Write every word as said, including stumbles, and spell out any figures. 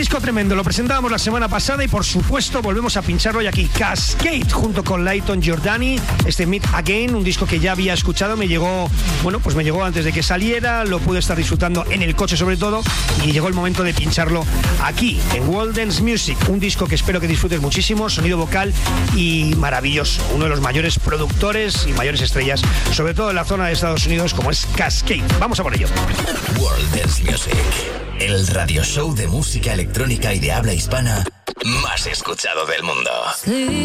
disco tremendo, lo presentábamos la semana pasada y por supuesto volvemos a pincharlo hoy aquí. Cascade junto con Layton Giordani, este Meet Again, un disco que ya había escuchado, me llegó, bueno, pues me llegó antes de que saliera, lo pude estar disfrutando en el coche sobre todo y llegó el momento de pincharlo aquí en World Dance Music, un disco que espero que disfrutes muchísimo, sonido vocal y maravilloso, uno de los mayores productores y mayores estrellas, sobre todo en la zona de Estados Unidos como es Cascade. Vamos a por ello. World Dance Music, el radio show de música electrónica y de habla hispana más escuchado del mundo. Sí.